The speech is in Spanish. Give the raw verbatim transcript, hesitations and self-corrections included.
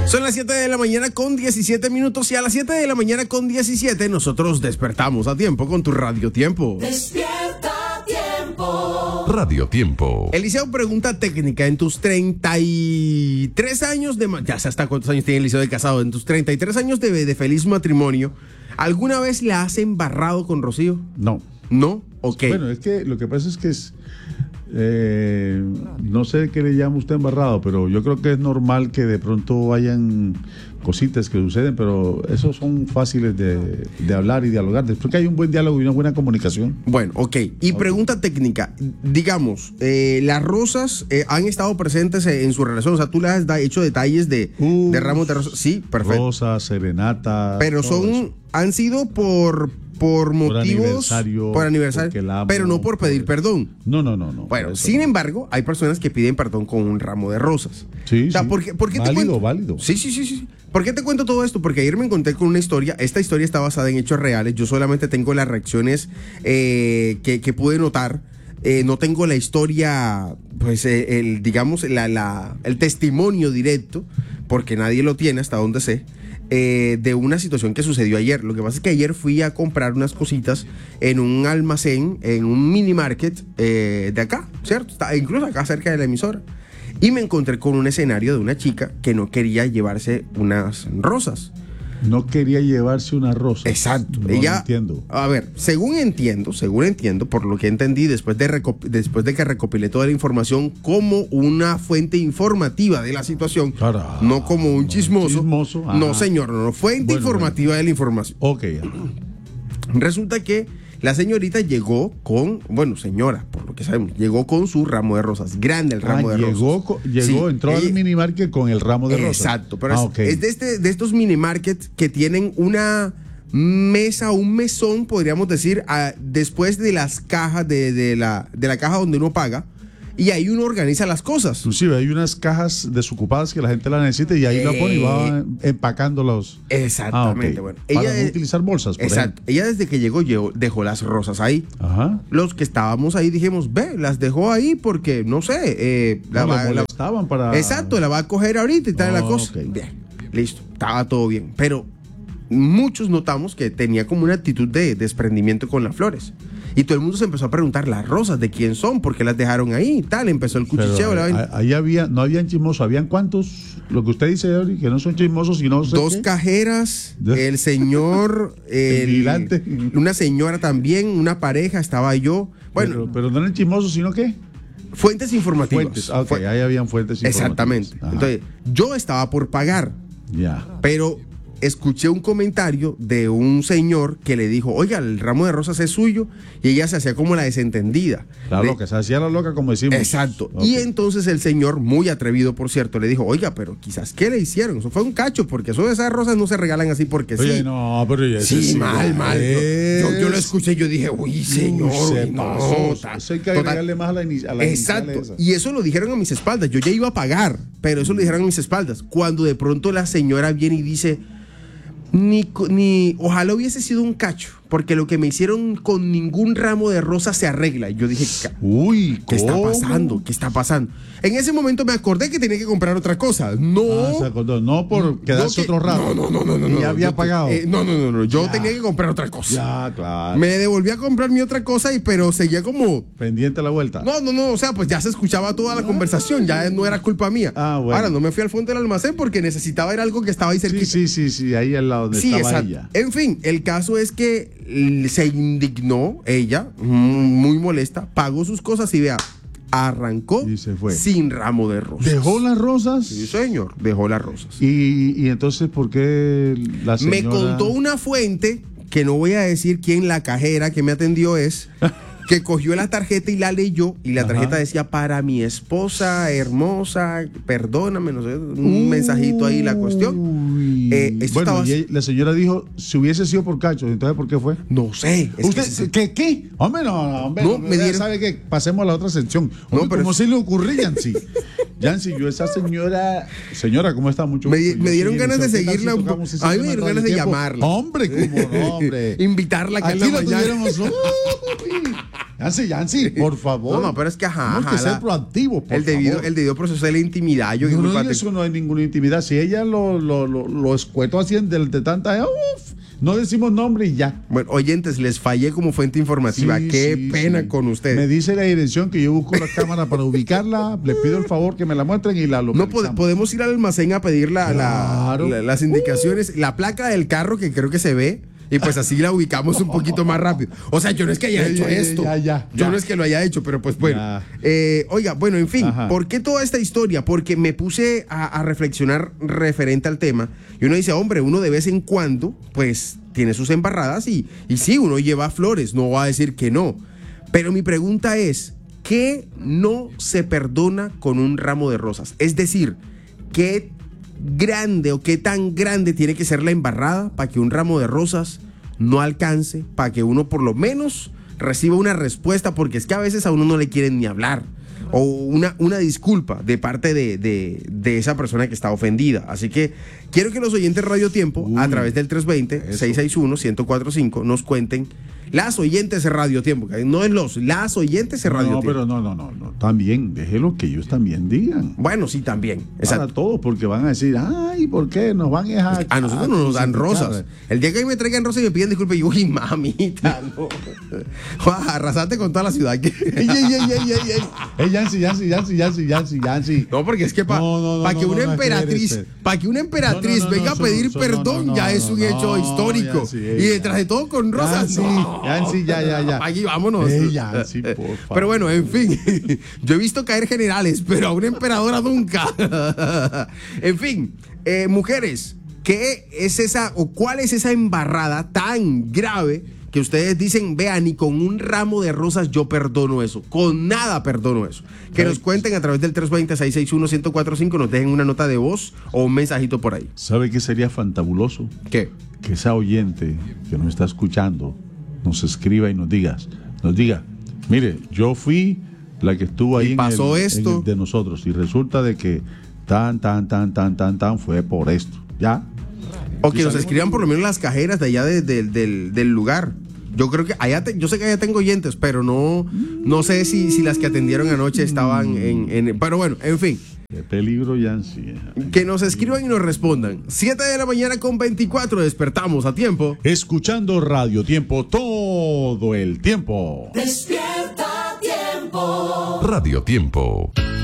Son las siete de la mañana con diecisiete minutos y a las siete de la mañana con diecisiete nosotros despertamos a tiempo con tu Radio Tiempo. Despierta Tiempo. Radio Tiempo. Eliseo, pregunta técnica. En tus treinta y tres años de... Ya sé hasta cuántos años tiene Eliseo de casado. En tus treinta y tres años de, de feliz matrimonio, ¿alguna vez la has embarrado con Rocío? No. ¿No? Ok. Bueno, es que lo que pasa es que es... Eh, no sé qué le llama usted embarrado, pero yo creo que es normal que de pronto hayan cositas que suceden, pero esos son fáciles de, de hablar y dialogar. Después que hay un buen diálogo y una buena comunicación. Bueno, ok. Y okay. Pregunta técnica. Digamos, eh, las rosas eh, han estado presentes en su relación. O sea, tú le has hecho detalles de, uh, de ramos de rosas. Sí, perfecto. Rosas, serenata. Pero son, eso. han sido por... por motivos, por aniversario, por aniversario amo, pero no por pedir por perdón. No, no, no, no. Bueno, sin no. embargo, hay personas que piden perdón con un ramo de rosas. Sí, o sea, sí. ¿por qué, por qué válido, te cuento? válido. Sí, sí, sí, sí. ¿Por qué te cuento todo esto? Porque ayer me encontré con una historia. Esta historia está basada en hechos reales. Yo solamente tengo las reacciones eh, que, que pude notar. Eh, no tengo la historia, pues, eh, el, digamos, la, la, el testimonio directo, porque nadie lo tiene hasta donde sé. Eh, de una situación que sucedió ayer. Lo que pasa es que ayer fui a comprar unas cositas en un almacén, en un mini market eh, de acá, ¿cierto? Está incluso acá cerca de la emisora. Y me encontré con un escenario de una chica que no quería llevarse unas rosas. No quería llevarse una rosa. Exacto. No Ella, lo entiendo. A ver, según entiendo, según entiendo, por lo que entendí después de, recop- después de que recopilé toda la información como una fuente informativa de la situación, Caramba, no como un chismoso. chismoso. No, señor, no, no, fuente bueno, informativa bueno. de la información. Ok. Resulta que la señorita llegó con, bueno, señora, por lo que sabemos, llegó con su ramo de rosas, grande el ramo ah, de llegó, rosas. Llegó, sí, entró ella, al mini market con el ramo de rosas. Exacto, pero ah, es, okay. es de, este, de estos mini markets que tienen una mesa, un mesón, podríamos decir, a, después de las cajas, de, de, la, de la caja donde uno paga. Y ahí uno organiza las cosas. Inclusive hay unas cajas desocupadas que la gente la necesita y ahí eh, la pone y va empacando los... Exactamente. Ah, okay. Bueno, para ella no es, utilizar bolsas, por exacto. ejemplo. Ella desde que llegó, llegó dejó las rosas ahí. Ajá. Los que estábamos ahí dijimos, ve, las dejó ahí porque, no sé... Eh, no, la, la molestaban para... Exacto, la va a coger ahorita y tal oh, la cosa. Okay. Bien, listo, estaba todo bien. Pero muchos notamos que tenía como una actitud de desprendimiento con las flores. Y todo el mundo se empezó a preguntar, las rosas, ¿de quién son? ¿Por qué las dejaron ahí? Tal, empezó el cuchicheo. Pero, la ahí había, no habían chismosos, ¿habían cuántos? Lo que usted dice, Eury, que no son chismosos, sino... Dos qué. cajeras, el señor, el, el una señora también, una pareja, estaba yo. Bueno, pero, pero no eran chismosos, ¿sino qué? Fuentes informativas. Fuentes, ok, Fu- ahí habían fuentes informativas. Exactamente. Ajá. Entonces, yo estaba por pagar. Ya. Pero... escuché un comentario de un señor que le dijo, oiga, el ramo de rosas es suyo, y ella se hacía como la desentendida. La le... loca, se hacía la loca como decimos. Exacto. Okay. Y entonces el señor, muy atrevido por cierto, le dijo, oiga, pero quizás ¿qué le hicieron? Eso fue un cacho, porque eso de esas rosas no se regalan así porque Oye, sí. no, pero ya Sí, sí mal, mal. Es... Yo, yo lo escuché y yo dije, uy, señor, uy, no. Pasó. Eso hay que agregarle más a la, inici- a la Exacto. Esa. Y eso lo dijeron a mis espaldas. Yo ya iba a pagar, pero eso lo dijeron a mis espaldas. Cuando de pronto la señora viene y dice... Ni, ni, ojalá hubiese sido un cacho, porque lo que me hicieron con ningún ramo de rosa se arregla. Y yo dije, uy, ¿qué ¿cómo? está pasando? ¿Qué está pasando? En ese momento me acordé que tenía que comprar otra cosa. No. Ah, se acordó. No por quedarse no que, otro ramo. No, no, no, no. Y no, ya había yo, pagado. Eh, no, no, no, no. Yo ya. tenía que comprar otra cosa. Ya, claro. Me devolví a comprar mi otra cosa, y pero seguía como... pendiente a la vuelta. No, no, no. O sea, pues ya se escuchaba toda la ah, conversación. Ya no era culpa mía. Ah, bueno. Ahora, no me fui al fondo del almacén porque necesitaba ver algo que estaba ahí cerquita. Sí, sí, sí, sí. Ahí al lado donde sí, estaba exacto. ella. En fin, el caso es que se indignó ella, muy molesta, pagó sus cosas y vea, arrancó y se fue. Sin ramo de rosas. ¿Dejó las rosas? Sí, señor, dejó las rosas. Y, y entonces, ¿por qué la señora...? Me contó una fuente, que no voy a decir quién, la cajera que me atendió es... que cogió la tarjeta y la leyó, y la tarjeta Ajá. decía, para mi esposa hermosa, perdóname, no sé, un Uy. mensajito ahí, la cuestión. Eh, bueno, estaba... y la señora dijo, si hubiese sido por cacho, entonces ¿por qué fue? No sé. Es ¿Usted, que... ¿Qué? ¿Qué? Hombre, no, no, hombre, no, no, me dieron... sabe que pasemos a la otra sección. Hombre, no, pero ¿cómo es... se le ocurre, Yancy? Yancy, yo esa señora, señora, ¿cómo está? Mucho Me, me dieron ganas de seguirla. Un... A mí me dieron ganas de tiempo. llamarla. Hombre, cómo no, hombre. Invitarla a que aquí la la mañana. tuviéramos. Yancy, Yancy, por favor. No, no, pero es que ajá. Tenemos ajá, que ser la- proactivos, por el debido, favor. el debido proceso de la intimidad. Yo, No, no, disculpa, en te- eso no hay ninguna intimidad. Si ella lo, lo, lo, lo escuetó así de, de tanta. Uf, no decimos nombre y ya. Bueno, oyentes, les fallé como fuente informativa. Sí, Qué sí, pena sí. con ustedes. Me dice la dirección que yo busco la cámara para ubicarla. Le pido el favor que me la muestren y la No localizamos. pod- podemos ir al almacén a pedir la, la- Claro. la- las indicaciones, la placa del carro que creo que se ve. Y pues así la ubicamos un poquito más rápido. O sea, yo no es que haya Ya, hecho ya, ya, esto. ya, ya, yo ya. no es que lo haya hecho, pero pues bueno. Ya. Eh, oiga, bueno, en fin, Ajá. ¿por qué toda esta historia? Porque me puse a, a reflexionar referente al tema. Y uno dice, hombre, uno de vez en cuando, pues, tiene sus embarradas y, y sí, uno lleva flores, no va a decir que no. Pero mi pregunta es, ¿qué no se perdona con un ramo de rosas? Es decir, ¿qué grande o qué tan grande tiene que ser la embarrada para que un ramo de rosas no alcance, para que uno por lo menos reciba una respuesta? Porque es que a veces a uno no le quieren ni hablar, o una, una disculpa de parte de, de, de esa persona que está ofendida. Así que quiero que los oyentes Radio Tiempo, Uy, a través del tres dos cero, seis seis uno, uno cero cuatro cinco, nos cuenten. Las oyentes de Radio Tiempo, que no es los, las oyentes de Radio No, Tiempo. pero no, no, no, no. También, déjelo que ellos también digan. Bueno, sí, también. Para Exacto. todos, porque van a decir, ay, ¿por qué nos van a dejar? A nosotros no nos dan rosas. El día que a mí me traigan rosas y me piden disculpas, yo, uy, mamita, no. Arrasate con toda la ciudad. Ey, ey, ey, ey, ey, ey. Ey, Yancy, Yancy, Yancy, Yancy, Yancy, Yancy. No, porque es que para No, no, no, que no, una no, emperatriz, espérese. para que una emperatriz No, no, no, venga no, a eso pedir no, eso no, perdón, no, ya no, es un no, hecho no, histórico. Yancy, y ey, detrás de todo con rosas. Yancy, no. Yancy, ya, ya, ya. Aquí vámonos. Ey, Yancy, por favor. Pero bueno, en fin, yo he visto caer generales, pero a una emperadora nunca. En fin, eh, mujeres, ¿qué es esa o cuál es esa embarrada tan grave que ustedes dicen, vean, ni con un ramo de rosas yo perdono eso? Con nada perdono eso. Que nos cuenten a través del tres dos cero, seis seis uno, uno cero cuatro cinco, nos dejen una nota de voz o un mensajito por ahí. ¿Sabe qué sería fantabuloso? ¿Qué? Que esa oyente que nos está escuchando nos escriba y nos diga, nos diga, mire, yo fui la que estuvo ahí Y en pasó el- en esto. el de nosotros y resulta de que tan, tan, tan, tan, tan, tan fue por esto. ¿Ya? O que Y nos salimos- escriban por lo menos las cajeras de allá de- de- del, del lugar. Yo creo que allá, te- yo sé que allá tengo oyentes, pero no, no sé si, si las que atendieron anoche estaban en, en- pero bueno, en fin. Qué peligro, Yancy. Que nos escriban y nos respondan. siete de la mañana con veinticuatro, despertamos a tiempo. Escuchando Radio Tiempo todo el tiempo. Despierta tiempo. Radio Tiempo.